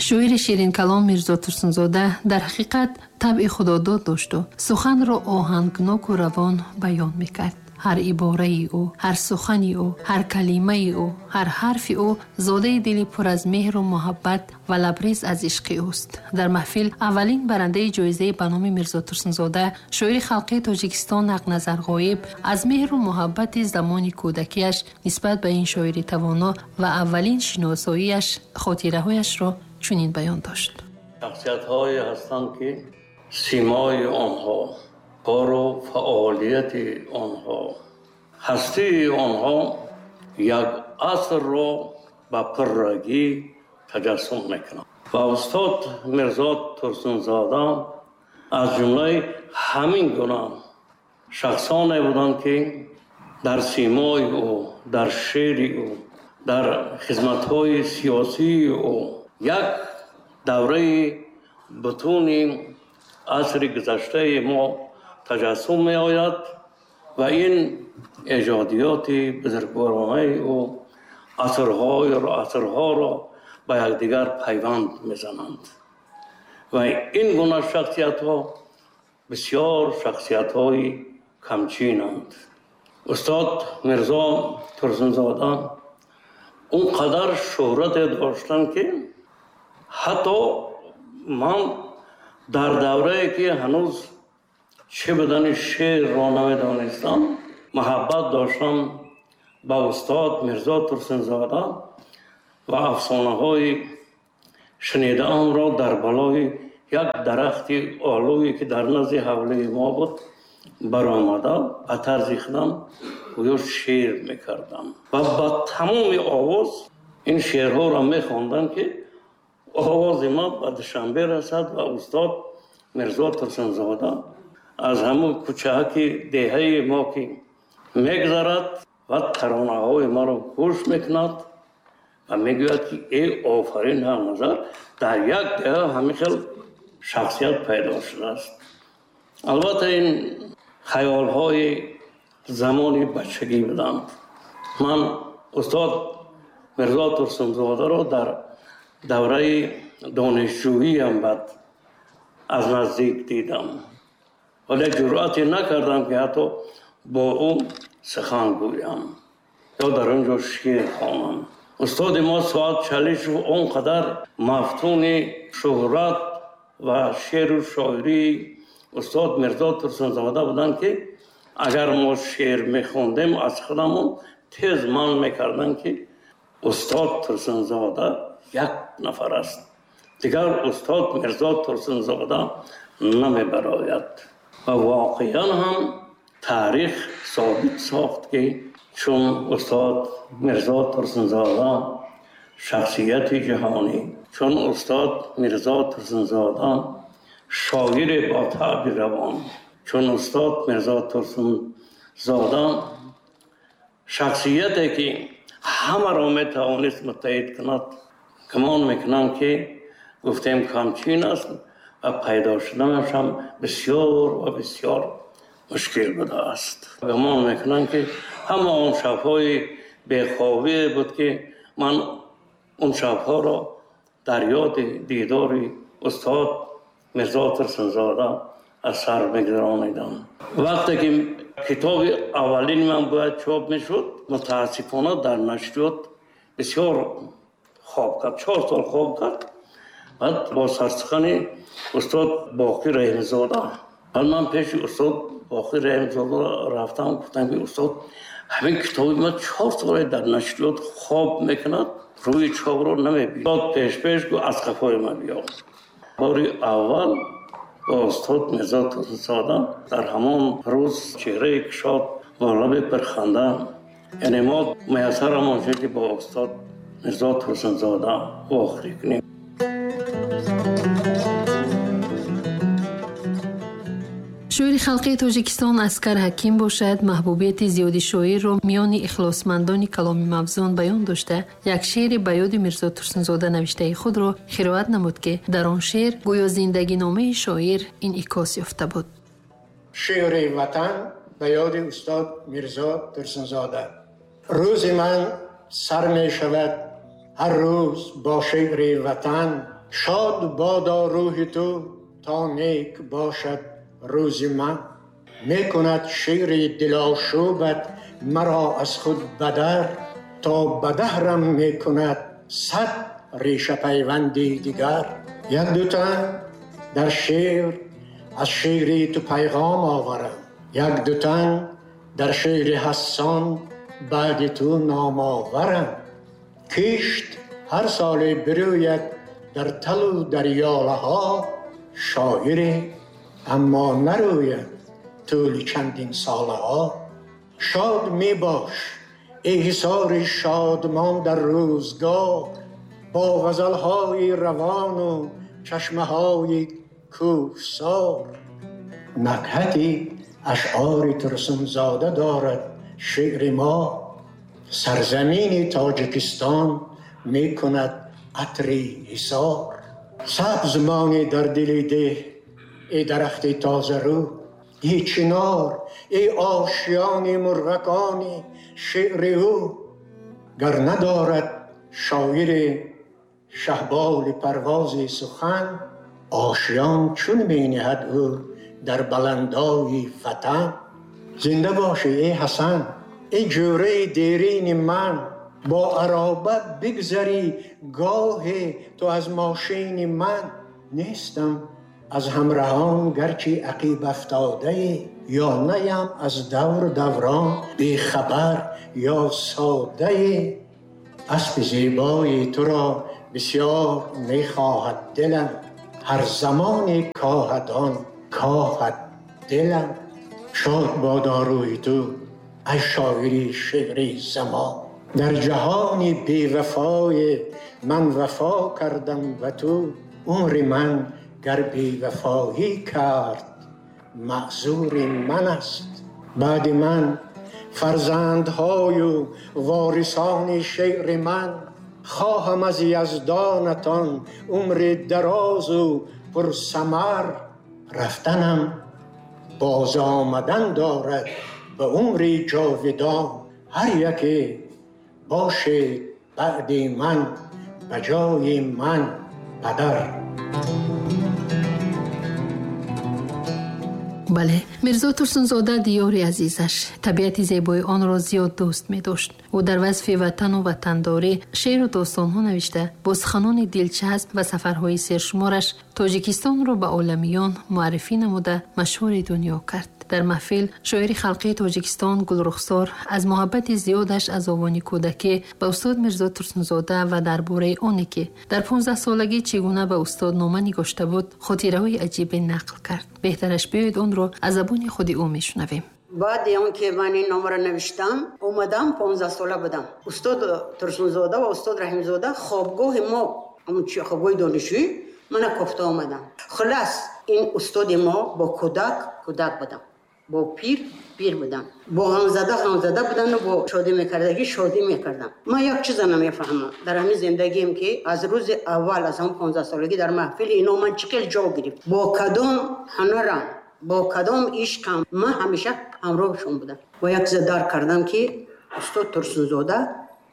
شاعر شیرین کلام میرزا ترسنزاده در حقیقت طبع خداداد داشت و سخن را آهنگناک و روان بیان میکرد. هر عباره او، هر سخنی او، هر کلمه او، هر حرف او زاده دلی پر از مهر و محبت و لبریز از عشق اوست. در محفل اولین برنده جایزه به نام میرزا ترسنزاده، شاعر خلقی تاجیکستان حق نظر غایب، از مهر و محبت زمان کودکیش نسبت به این شاعر توانا و اولین شناساییش خاطره‌هایش را چنین بیان داشت. شخصیت‌هایی هستند که سیمای آنها، کار و فعالیت آنها، هستی آنها یک عصر را به پررگی تجسم میکنند. و استاد میرزا ترسنزاده از جمله همین گونه شخصانی بودند که در سیمای او، در شعر او، در خدمت‌های سیاسی او یک دوره بطون عصر گذشته ما تجسم می آید و این ایجادیات بزرگوارانه او عصرها را به یکدیگر پیوند می زنند و این گونه شخصیت ها بسیار شخصیت های کمچینند. استاد میرزا ترسنزاده اونقدر شهرت داشتند که حتی من در دوره که هنوز چه بدن شعر را نمیدانستم محبت داشتم با استاد میرزا ترسنزاده و افسانه های شنیده ام را در بالای یک درخت آلویی که در نزد حوله ما بود برآمده به طرز خودم گویا شعر میکردم و با تمام آواز این شعرها را میخواندم که آواز ما به دوشنبه رسد و استاد میرزا ترسنزاده از همون کوچه‌ک دهه ما که میگذرد و ترانه های ما را گوش میکند و میگوید که ای آفرین هر نظر در یک دهه همین خیلی شخصیت پیدا شده است. البته این خیال های زمانی بچگی بودند. من استاد میرزا ترسنزاده را در دوره دانشجویی هم بعد از نزدیک دیدم ولی جرأتی نکردم که حتی با او سخن گویم یا در اونجا شعر خوانم. استاد ما سعاد چلیش اونقدر مفتون شهرت و شعر و شاعری استاد میرزا ترسنزاده بودن که اگر ما شعر میخوندیم از خودمون تیز من میکردن که استاد ترسنزاده یک نفر است، دیگر استاد میرزا ترسنزاده نمیبراید. و واقعا هم تاریخ ثابت ساخت که چون استاد میرزا ترسنزاده شخصیت جهانی، چون استاد میرزا ترسنزاده شاعر با طبع روان، چون استاد میرزا ترسنزاده شخصیتی که همه را میتوانست متحد کند، گمان میکنم که گفتیم کمچین است و پیدا شدنش هم بسیار و بسیار مشکل بوده است. گمان میکنم که همه اون شب‌های بیخوابی بود که من اون شب‌ها را در یاد دیدار استاد میرزا ترسنزاده از سر میگذرانیدم. وقتی که کتاب اولین من باید چاپ میشد متاسفانه در نشریات بسیار خواب کرد، 4 سال خواب کرد. بعد با سرسخن استاد باقی رحمزاده من پیش استاد باقی رحمزاده رفتم، گفتم که استاد همین کتابی ما 4 سال در نشریات خواب میکند، روی چاپ رو نمیبید. استاد پیش گو از قفای ما بیا. باری اول با استاد میرزا ترسنزاده در همان روز چهره کشاد با لب پرخنده، یعنی ما میسر همان شد که با استاد میرزا ترسنزاده آخری کنیم. شاعر خلقی تاجیکستان اسکر حکیم باشد محبوبیت زیادی شاعر را میان اخلاصمندان کلام مفزون بیان داشته، یک شعر به یاد میرزا ترسنزاده نوشته خود را خیروات نمود که در آن شعر گویا زندگی نامه شاعر انعکاس یافته بود. شعر وطن به یاد استاد میرزا ترسنزاده. روز من سر می شود هر روز با شعر وطن، شاد بادا روح تو تا نیک باشد روز من. میکند شیر دلاشوبت مرا از خود بدر، تا بدهرم میکند صد ریشه پیوندی دیگر. یک دو تن در شعر از شعری تو پیغام آورم، یک دو تن در شعر حسان بعد تو نام آورم. کشت هر سال بروید در تل و دریاله ها، شاعری اما نروید طول چندین ساله ها. شاد می باش ای حصار شادمان در روزگار، با غزل های روان و چشمه های کوهسار. نکهتی اشعار ترسم زاده دارد شعر ما، سرزمین تاجیکستان می کند عطری حصار. سبزمانی در دل ده ای درخت تازه رو، ای چنار ای آشیان مرغکانی شعر او. گر ندارد شاعر شهبال پرواز سخن، آشیان چون می نهد او در بلندای وطن. زنده باشی ای حسن ای جوره دیرین من، با عرابه بگذری گاه تو از ماشین من. نیستم از همراهان گرچه عقیب افتاده، یا نیم از دور دوران بی خبر یا ساده. اسب زیبای تو را بسیار می خواهد دلم، هر زمان کاهد آن کاهد دلم. شاد بادا روی تو ای شاعری شعری زمان، در جهان بی وفای من وفا کردم و تو. عمر من گر بی وفایی کرد معذور من است. بعد من فرزندهای و وارثان شعر من، خواهم از یزدانتان عمر دراز و پرثمر. رفتنم باز آمدن دارد به عمر جاودان، هر یکی باشه بعد من به جای من پدر. بله، میرزا ترسنزاده دیاری عزیزش طبیعت زیبای آن را زیاد دوست می داشت. او در وصف وطن و وطنداری شعر و داستان‌ها نوشته، با سخنان دلچسب و سفرهای سرشمارش تاجیکستان را به عالمیان معرفی نموده مشهور دنیا کرد. در محفل شاعر خلقی تاجیکستان گلرخسار از محبت زیادش از آوان کودکی به استاد میرزا ترسنزاده و درباره آنی که در 15 سالگی چگونه به استاد نامه نگاشته بود خاطره‌های عجیب نقل کرد. بهترش بیاید آن را از زبان خود او میشنویم. بعد اون که من این نامه را نوشتم اومدم 15 ساله بودم. استاد ترسنزاده و استاد رحیمزاده خوابگاه ما، همون خوابگاه دانشجویی من کفته آمدم. خلاص این استاد ما با کودک بودم، با پیر بودم، با غمزده بودن و با شادی میکردگی شادی میکردم. من یک چیز نمیفهمم در همین زندگیم که از روز اول از هم 15 سالگی در محفل اینا من چقدر جا گرفت، با کدام هنرم با کدام عشقم من همیشه همراهشون بودم. و یک زدار کردم که استاد ترسنزاده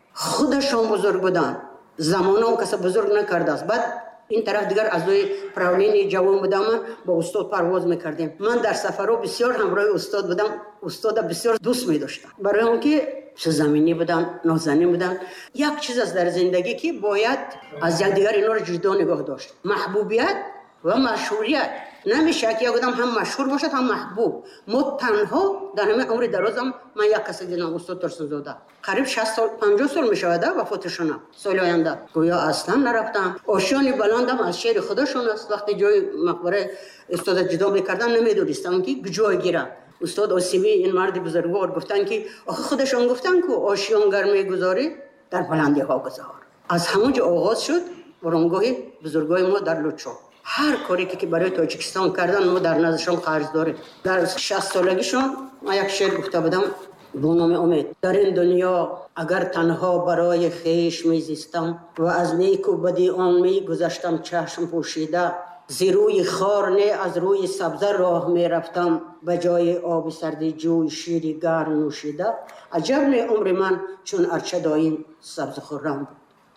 خودشون بزرگ بودن، زمانم کسی بزرگ نکرده است. بعد این طرف دیگر از دوی پراولین جوان بودم، با استاد پرواز میکردیم. من در سفرها بسیار همراه استاد بودم، استاد بسیار دوست می‌داشتم، برای اون که زمینی بودن، نازنین بودن. یک چیز از در زندگی که باید از یکدیگر اینا رو جدا نگاه داشت، محبوبیت و مشهوریت. نمیشه که یک آدم هم مشهور باشد هم محبوب. ما تنها در همه عمر درازم من یک کسی دیدم، استاد ترسنزاده. قریب 60 سال 50 سال میشوده وفاتشون. سال آینده گویا اصلا نرفتم. آشیان بلندم از شعر خودشون است. وقتی جای مقبره استاد جدا میکردن نمیدونستم که جای گیرم. استاد آسیمی این مرد بزرگوار گفتن که آخه خودشون گفتن که آشیان گرمی گذاری در بلندی ها گذار. از همونجا آغاز شد ورانگاه بزرگای ما در لوچو. هر کاری که برای تاجیکستان کردن ما در نظرشون قرض داره. در 60 سالگیشون من یک شعر گفته بودم با نام امید. در این دنیا اگر تنها برای خویش میزیستم و از نیک و بدی آن میگذشتم چشم پوشیده، زی روی خار نه از روی سبزه راه میرفتم، به جای آب سردی جوی شیری گرم نوشیده. عجب نه عمر من چون ارچه دایم سبز خورم بود.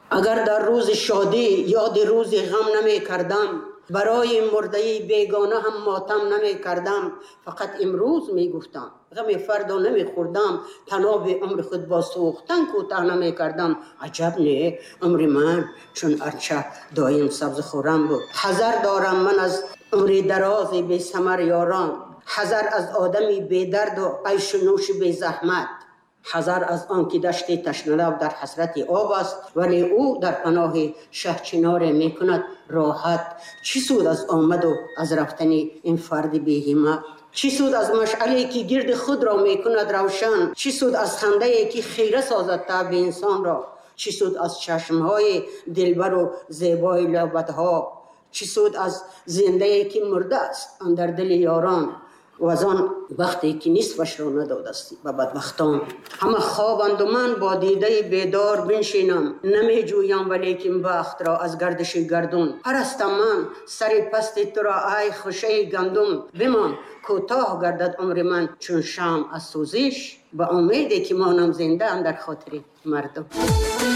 اگر در روز شادی یاد روز غم نمی کردم، برای مرده بیگانه هم ماتم نمی کردم، فقط امروز می گفتم غم فردا نمی خوردم، تناب عمر خود با سوختن کوتاه نمی کردم. عجب نه عمر من چون ارچه دایم سبز خورم بود. حذر دارم من از عمر دراز بی ثمر یاران، حذر از آدمی بی درد و عیش و نوش بی زحمت، حذر از آن که دشت تشنه‌لب در حسرت آب است، ولی او در پناه شه چنار می کند راحت. چی سود از آمد و از رفتن این فرد بی همت؟ چی سود از مشعلی که گرد خود را می کند روشن؟ چی سود از خنده که خیره سازد طبع انسان را؟ چی سود از چشمهای دلبر و زیبای لبها؟ چی سود از زنده که مرده است اندر دل یاران، و از آن وقتی که نصفش را ندادستی به بدبختان؟ همه خوابند و من با دیده بیدار بنشینم، نمی جویم ولیکن بخت را از گردش گردون. پرستم من سر پست تو را ای خوشه گندم، بمان کوتاه گردد عمر من چون شمع از سوزش، به امیدی که مانم زنده اندر خاطر مردم.